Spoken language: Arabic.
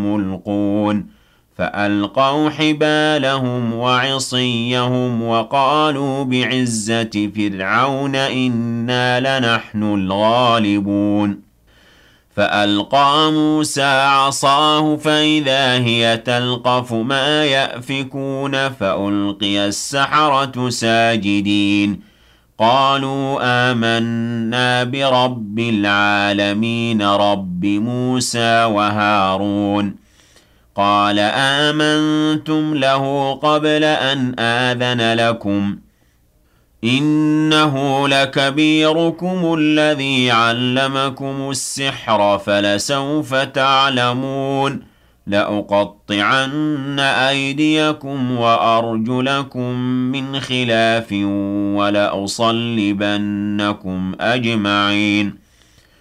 ملقون فألقوا حبالهم وعصيهم وقالوا بعزة فرعون إنا لنحن الغالبون فألقى موسى عصاه فإذا هي تلقف ما يأفكون فألقي السحرة ساجدين قالوا آمنا برب العالمين رب موسى وهارون قال آمنتم له قبل أن آذن لكم إنه لكبيركم الذي علمكم السحر فلسوف تعلمون لأقطعن أيديكم وأرجلكم من خلاف ولأصلبنكم أجمعين